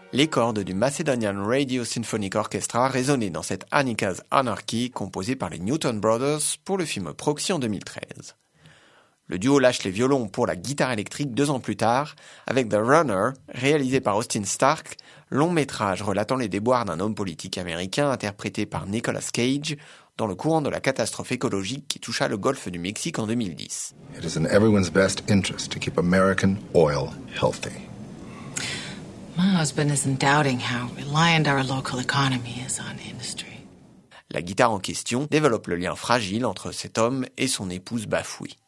Les cordes du Macedonian Radio Symphonic Orchestra résonnaient dans cette Annika's Anarchy composée par les Newton Brothers pour le film Proxy en 2013. Le duo lâche les violons pour la guitare électrique 2 ans plus tard, avec The Runner, réalisé par Austin Stark, long métrage relatant les déboires d'un homme politique américain interprété par Nicolas Cage, dans le courant de la catastrophe écologique qui toucha le golfe du Mexique en 2010. It is in everyone's best interest to keep American oil healthy. My husband isn't doubting how reliant our local economy is on industry. La guitare en question développe le lien fragile entre cet homme et son épouse bafouée.